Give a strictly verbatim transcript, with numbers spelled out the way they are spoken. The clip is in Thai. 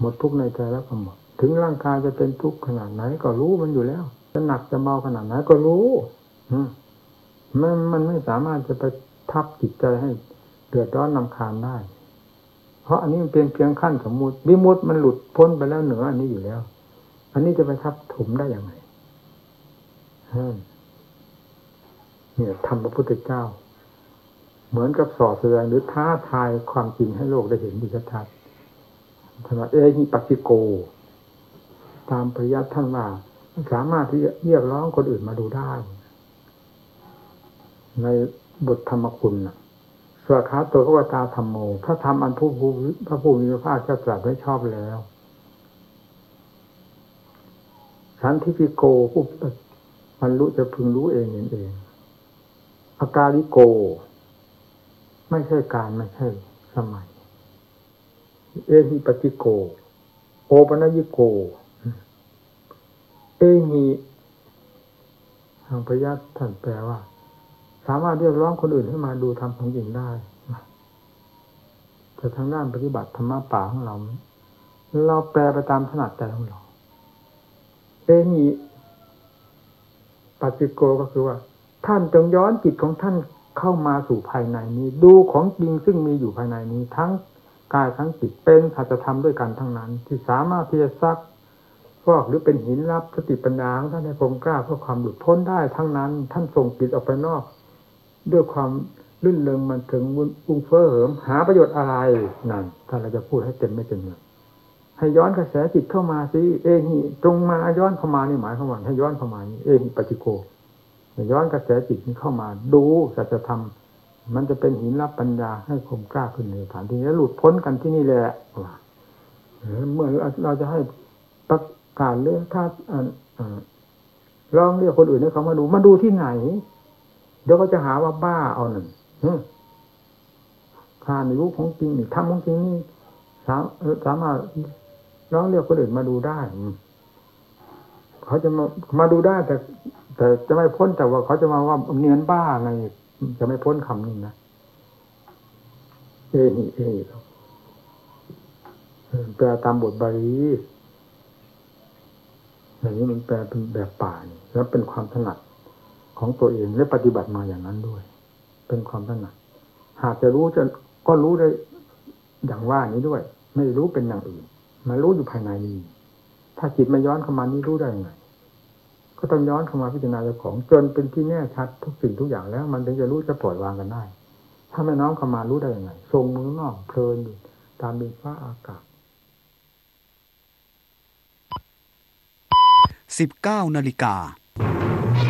ดทุกข์ในใจแล้วก็หมดถึงร่างกายจะเป็นทุกข์ขนาดไหนก็รู้มันอยู่แล้วจะหนักจะเบาขนาดไหนก็รู้มันมันไม่สามารถจะไปทับจิตใจให้เดือดร้อนรำคาญได้เพราะอันนี้มันเป็นเพียงขั้นสมมุติวิมุตติมันหลุดพ้นไปแล้วเหนืออันนี้อยู่แล้วอันนี้จะไปทับถมได้อย่างไรเนี่ยธรรมพระพุทธเจ้าเหมือนกับสอดแสดงหรือท้าทายความจริงให้โลกได้เห็นดีชัดๆท่านว่าเอหิปัสสิโกตามปริยัติท่านว่าสามารถที่จะเรียกร้องคนอื่นมาดูได้ในบทธรรมคุณนะสวขาโตภควตาธัมโมพระธรรมอันผู้ผู้พระผู้มีพระภาคเจ้าตรัสไว้ชอบแล้วสันทิฏฐิโกผู้บรรลุจะพึงรู้เองเองเองอาการิโกไม่ใช่การไม่ใช่สมัยเอหิปฏิโกโอปนัญิโกเอหิทางพยัญชนะท่านแปลว่าสามารถเรียกร้องคนอื่นให้มาดูธรรมของจริงได้แต่ทางด้านปฏิบัติธรรมะป่าของเราเราแปลไปตามถนัดใจของเราเอหิปฏิโกก็คือว่าท่านจงย้อนจิตของท่านเข้ามาสู่ภายในนี้ดูของจริงซึ่งมีอยู่ภายในนี้ทั้งกายทั้งจิตเป็นสัจธรรมด้วยกันทั้งนั้นที่สามารถที่จะซักฟอกหรือเป็นหินรับสติปัญญาของท่านให้คงกล้าเพื่อความหลุดพ้นได้ทั้งนั้นท่านส่งจิตออกไปนอกด้วยความลื่นเริงมันถึงอุ้งเฟ้อเหิมหาประโยชน์อะไรนั่นถ้าเราจะพูดให้เต็มไม่เต็มเลยให้ย้อนกระแสจิตเข้ามาสิเอหิตรงมาย้อนเข้ามานี่หมายความว่าให้ย้อนเข้ามานี่เอหิปฏิโกย้อนกระแสจิตนี้เข้ามาดูสัจธรรมมันจะเป็นหินรับปัญญาให้คมกล้าขึ้นในฐานที่นี้หลุดพ้นกันที่นี่แหละเมื่อเราจะให้ประกาศเรื่องถ้าลองเรียกคนอื่นให้เขามาดูมาดูที่ไหนเดี๋ยวก็จะหาว่าบ้าเอาหนึ่งข้าในรู้ของจริงนี่ทำของจริงนี่สามารถลองเรียกคนอื่นมาดูได้เขาจะมามาดูได้แต่แต่จะไม่พ้นแต่ว่าเขาจะมาว่าเนียนบ้าไงจะไม่พ้นคำนี้นะเอนี่เอแปลตามบทบาลีอย่างนี้มันแปลเป็นแบบป่านี่แล้วเป็นความถนัดของตัวเองและปฏิบัติมาอย่างนั้นด้วยเป็นความถนัดหากจะรู้จะก็รู้ได้อย่างว่านี้ด้วยไม่รู้เป็นอย่างอื่นมารู้อยู่ภายในนี้ถ้าจิตไม่ย้อนเข้ามานี้รู้ได้ยังไงก็ต้องย้อนเข้ามาพิจารณาเรื่องของจนเป็นที่แน่ชัดทุกสิ่งทุกอย่างแล้วมันถึงจะรู้จะปล่อยวางกันได้ถ้าไม่น้อมเข้ามารู้ได้ยังไงทรงมือนอกเพลินอยู่ตามดินฟ้าอากาศสิบเก้านาฬิกา